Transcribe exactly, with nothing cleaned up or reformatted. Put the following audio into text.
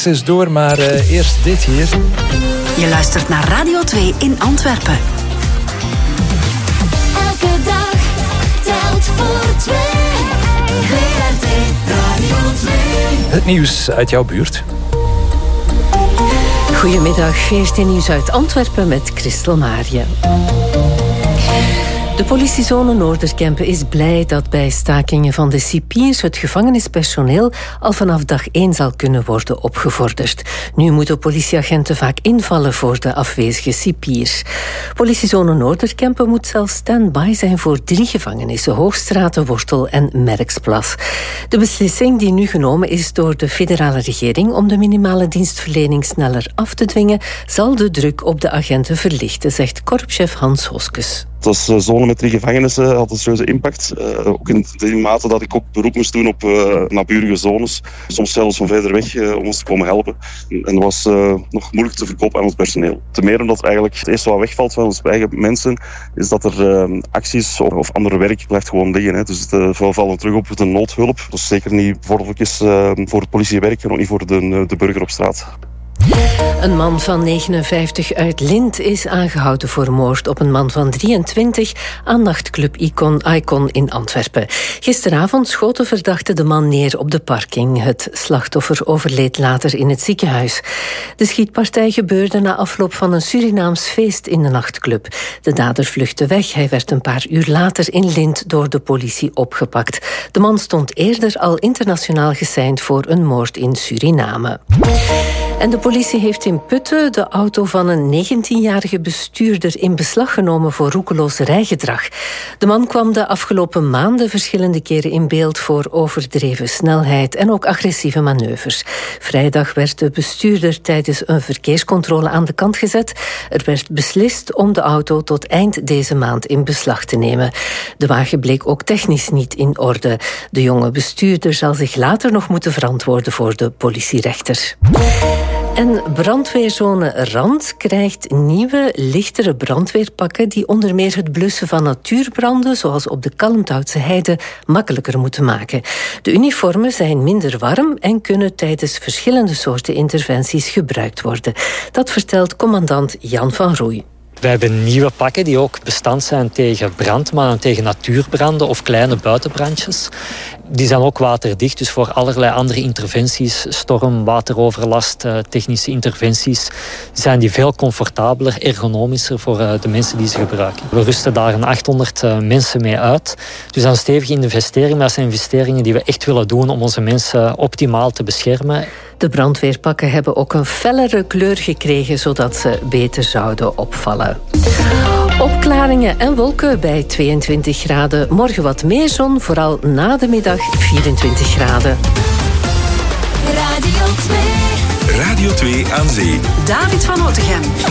Access door, maar uh, eerst dit hier. Je luistert naar Radio twee in Antwerpen. Elke dag telt voor twee. V R T Radio twee. Het nieuws uit jouw buurt. Goedemiddag, veertien nieuws uit Antwerpen met Christel Maarje. De politiezone Noorderkempen is blij dat bij stakingen van de cipiers het gevangenispersoneel al vanaf dag één zal kunnen worden opgevorderd. Nu moeten politieagenten vaak invallen voor de afwezige cipiers. Politiezone Noorderkempen moet zelfs stand-by zijn voor drie gevangenissen: Hoogstraten, Wortel en Merksplas. De beslissing die nu genomen is door de federale regering om de minimale dienstverlening sneller af te dwingen, zal de druk op de agenten verlichten, zegt korpschef Hans Hoskes. Als zone met drie gevangenissen had een serieuze impact. Uh, ook in de mate dat ik ook beroep moest doen op uh, naburige zones. Soms zelfs van verder weg uh, om ons te komen helpen. En dat was uh, nog moeilijk te verkopen aan ons personeel. Ten meer omdat eigenlijk het eerste wat wegvalt van onze eigen mensen is dat er uh, acties of, of ander werk blijft gewoon liggen. Hè. Dus het uh, we vallen terug op de noodhulp. Dat is zeker niet vorderlijk is uh, voor het politiewerk en ook niet voor de, de burger op straat. Een man van negenenvijftig uit Lint is aangehouden voor moord op een man van drieëntwintig aan nachtclub Icon, Icon in Antwerpen. Gisteravond schoot de verdachte de man neer op de parking. Het slachtoffer overleed later in het ziekenhuis. De schietpartij gebeurde na afloop van een Surinaams feest in de nachtclub. De dader vluchtte weg. Hij werd een paar uur later in Lint door de politie opgepakt. De man stond eerder al internationaal geseind voor een moord in Suriname. En de politie heeft in Putten de auto van een negentienjarige bestuurder in beslag genomen voor roekeloos rijgedrag. De man kwam de afgelopen maanden verschillende keren in beeld voor overdreven snelheid en ook agressieve manoeuvres. Vrijdag werd de bestuurder tijdens een verkeerscontrole aan de kant gezet. Er werd beslist om de auto tot eind deze maand in beslag te nemen. De wagen bleek ook technisch niet in orde. De jonge bestuurder zal zich later nog moeten verantwoorden voor de politierechter. En brandweerzone Rand krijgt nieuwe, lichtere brandweerpakken die onder meer het blussen van natuurbranden, zoals op de Kalmthoutse Heide, makkelijker moeten maken. De uniformen zijn minder warm en kunnen tijdens verschillende soorten interventies gebruikt worden. Dat vertelt commandant Jan van Roei. We hebben nieuwe pakken die ook bestand zijn tegen brand, maar tegen natuurbranden of kleine buitenbrandjes. Die zijn ook waterdicht, dus voor allerlei andere interventies, storm, wateroverlast, technische interventies, zijn die veel comfortabeler, ergonomischer voor de mensen die ze gebruiken. We rusten daar een achthonderd mensen mee uit. Dus dat is een stevige investering, maar dat zijn investeringen die we echt willen doen om onze mensen optimaal te beschermen. De brandweerpakken hebben ook een fellere kleur gekregen, zodat ze beter zouden opvallen. Opklaringen en wolken bij tweeëntwintig graden. Morgen wat meer zon, vooral na de middag vierentwintig graden. Radio twee. Radio twee aan zee. David van Otegem.